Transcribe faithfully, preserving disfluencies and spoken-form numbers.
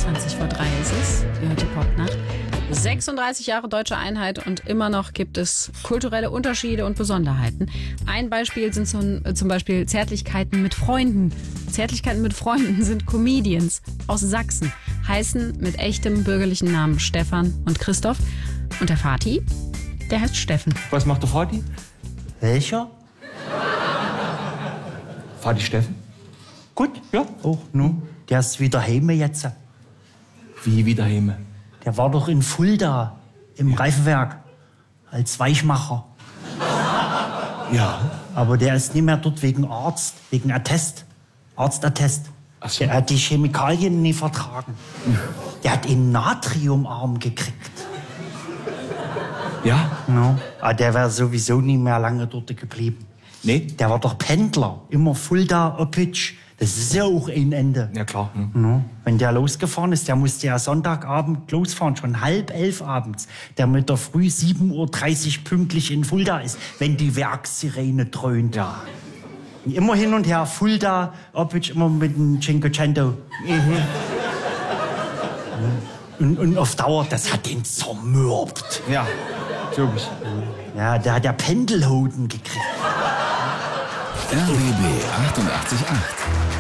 zwanzig vor drei ist es. Ihr hört die Popnacht. sechsunddreißig Jahre deutsche Einheit und immer noch gibt es kulturelle Unterschiede und Besonderheiten. Ein Beispiel sind so, zum Beispiel Zärtlichkeiten mit Freunden. Zärtlichkeiten mit Freunden sind Comedians aus Sachsen, heißen mit echtem bürgerlichen Namen Stefan und Christoph. Und der Vati, der heißt Steffen. Was macht der Vati? Welcher? Vati Steffen? Gut, ja. Oh, nu, der ist wieder heime jetzt. Wie wieder heime? Der war doch in Fulda im Reifenwerk als Weichmacher. Ja. Aber der ist nicht mehr dort wegen Arzt, wegen Attest. Arztattest. Ach so. Der hat die Chemikalien nie vertragen. Der hat einen Natriumarm gekriegt. Ja? No. Aber der wäre sowieso nie mehr lange dort geblieben. Nee? Der war doch Pendler. Immer Fulda, Oppitsch. Das ist ja auch ein Ende. Ja, klar. Hm. No. Wenn der losgefahren ist, der musste ja Sonntagabend losfahren, schon halb elf abends, damit er früh sieben Uhr dreißig pünktlich in Fulda ist, wenn die Werkssirene dröhnt. Ja. Immer hin und her, Fulda, Oppitsch, immer mit dem Cinquecento. Mhm. Und, und auf Dauer, das hat den zermürbt. Ja, glaube ich. Ja, der hat ja Pendelhoden gekriegt. R B B achtundachtzig Komma acht.